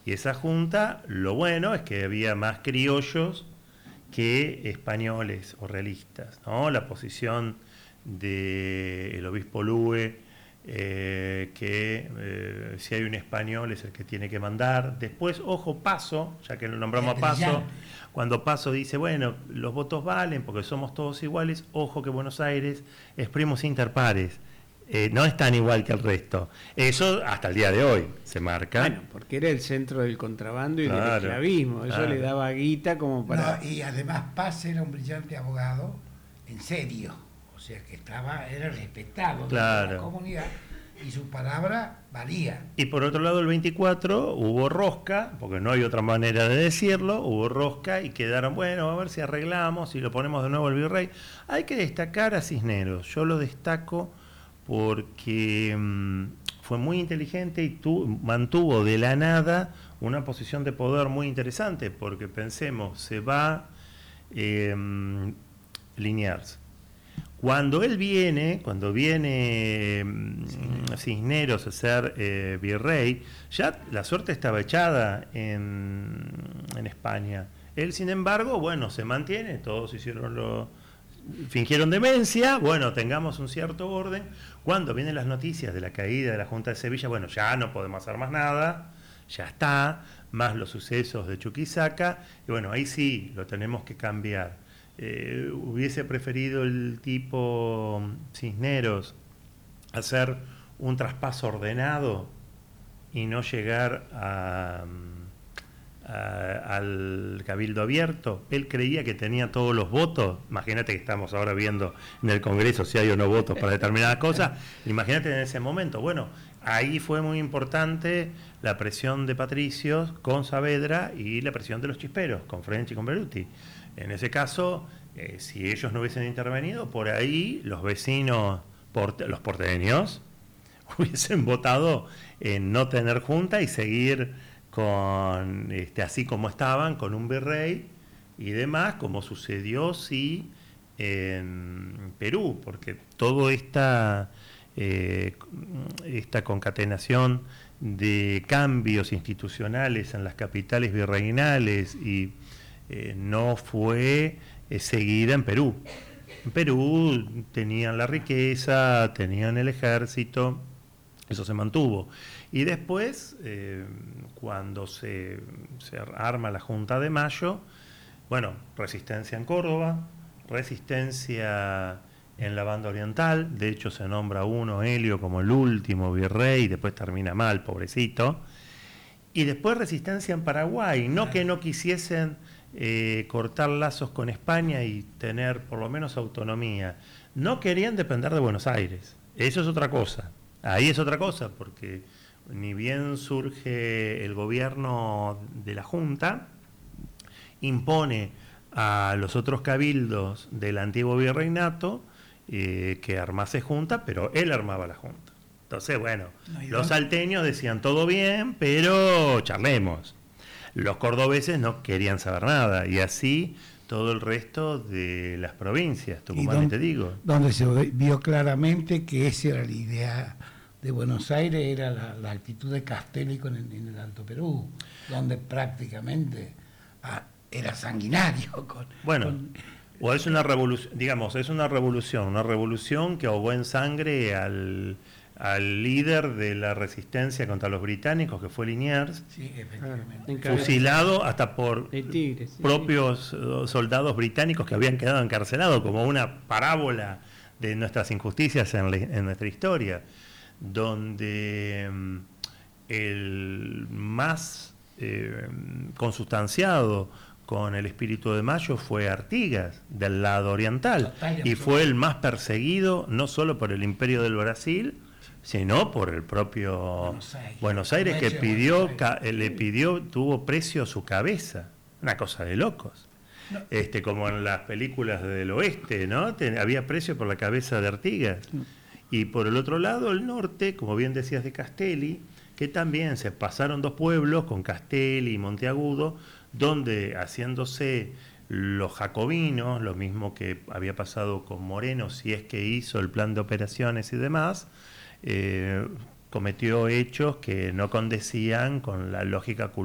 Y esa junta, lo bueno es que había más criollos que españoles o realistas, ¿no? La posición del obispo Lue, si hay un español es el que tiene que mandar. Después, ojo, Paso, ya que lo nombramos a Paso, cuando Paso dice, bueno, los votos valen porque somos todos iguales, ojo que Buenos Aires es primus inter pares. No es tan igual que el resto. Eso hasta el día de hoy se marca. Bueno, porque era el centro del contrabando y del esclavismo. Eso le daba guita como para... No, y además Paz era un brillante abogado, en serio. O sea que era respetado de la comunidad y su palabra valía. Y por otro lado, el 24 hubo rosca, porque no hay otra manera de decirlo, hubo rosca y quedaron, bueno, a ver si arreglamos y lo ponemos de nuevo al virrey. Hay que destacar a Cisneros. Yo lo destaco porque fue muy inteligente y mantuvo de la nada una posición de poder muy interesante, porque pensemos, se va Liniers. Cuando viene Cisneros a ser virrey, ya la suerte estaba echada en España. Él, sin embargo, bueno, se mantiene, todos fingieron demencia, bueno, tengamos un cierto orden. Cuando vienen las noticias de la caída de la Junta de Sevilla, bueno, ya no podemos hacer más nada, ya está, más los sucesos de Chuquisaca, y bueno, ahí sí lo tenemos que cambiar. Hubiese preferido el tipo Cisneros hacer un traspaso ordenado y no llegar al cabildo abierto. Él creía que tenía todos los votos. Imagínate que estamos ahora viendo en el Congreso si hay o no votos para determinadas cosas. Imagínate en ese momento. Bueno, ahí fue muy importante la presión de Patricios con Saavedra y la presión de los chisperos con French y con Beruti. En ese caso, si ellos no hubiesen intervenido, por ahí los vecinos, los porteños, hubiesen votado en no tener junta y seguir con así como estaban, con un virrey y demás, como sucedió en Perú, porque toda esta concatenación de cambios institucionales en las capitales virreinales y no fue seguida en Perú. En Perú tenían la riqueza, tenían el ejército, eso se mantuvo. Y después, cuando se arma la Junta de Mayo, bueno, resistencia en Córdoba, resistencia en la banda oriental, de hecho se nombra uno, Helio, como el último virrey, después termina mal, pobrecito, y después resistencia en Paraguay, no que no quisiesen cortar lazos con España y tener por lo menos autonomía, no querían depender de Buenos Aires, eso es otra cosa, ahí es otra cosa, porque ni bien surge el gobierno de la Junta, impone a los otros cabildos del antiguo virreinato que armase junta, pero él armaba la junta. Entonces, bueno, los salteños decían todo bien, pero charlemos. Los cordobeses no querían saber nada, y así todo el resto de las provincias, Tucumán, te digo. Donde se vio claramente que esa era la idea de Buenos Aires, era la actitud de Castelli en el Alto Perú, donde prácticamente era sanguinario. O es una revolución, digamos, es una revolución que ahogó en sangre al líder de la resistencia contra los británicos, que fue Liniers, sí, efectivamente. Fusilado hasta por propios soldados británicos que habían quedado encarcelados, como una parábola de nuestras injusticias en nuestra historia, donde el más consustanciado con el espíritu de Mayo fue Artigas, del lado oriental, y fue el más perseguido no solo por el Imperio del Brasil, sino por el propio Buenos Aires, que tuvo precio su cabeza, una cosa de locos. Como en las películas del oeste, ¿no? Había precio por la cabeza de Artigas. Y por el otro lado, el norte, como bien decías, de Castelli, que también se pasaron dos pueblos, con Castelli y Monteagudo, donde haciéndose los jacobinos, lo mismo que había pasado con Moreno, si es que hizo el plan de operaciones y demás, cometió hechos que no condecían con la lógica cultural